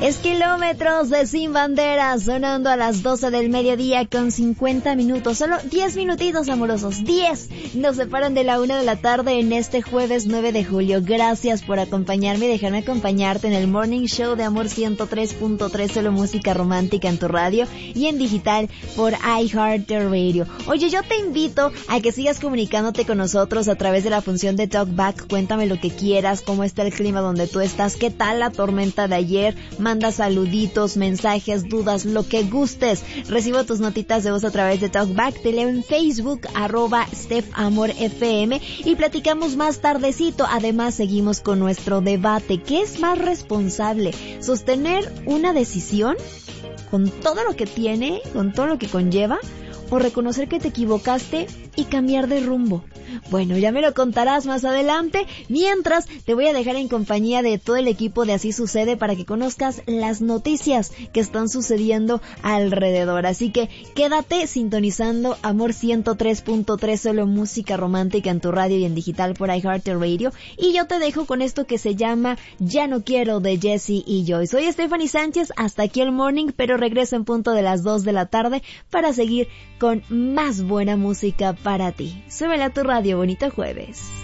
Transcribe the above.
Es Kilómetros de Sin Banderas, sonando a las 12 del mediodía con 50 minutos. Solo 10 minutitos, amorosos. 10 nos separan de la 1 de la tarde en este jueves 9 de julio. Gracias por acompañarme y dejarme acompañarte en el Morning Show de Amor 103.3, solo música romántica en tu radio y en digital por iHeartRadio. Oye, yo te invito a que sigas comunicándote con nosotros a través de la función de Talkback. Cuéntame lo que quieras, cómo está el clima donde tú estás, qué tal la tormenta de ayer. Manda saluditos, mensajes, dudas, lo que gustes. Recibo tus notitas de voz a través de Talkback. Te leo en Facebook, @StefAmorFM, y platicamos más tardecito. Además, seguimos con nuestro debate. ¿Qué es más responsable? ¿Sostener una decisión con todo lo que tiene, con todo lo que conlleva? ¿O reconocer que te equivocaste y cambiar de rumbo? Bueno, ya me lo contarás más adelante. Mientras, te voy a dejar en compañía de todo el equipo de Así Sucede para que conozcas las noticias que están sucediendo alrededor. Así que quédate sintonizando Amor 103.3, solo música romántica en tu radio y en digital por iHeartRadio. Y yo te dejo con esto que se llama Ya no quiero, de Jessie y Joy. Soy Stephanie Sánchez, hasta aquí el morning, pero regreso en punto de las 2 de la tarde para seguir con más buena música para ti. Súbela a tu radio, bonito jueves.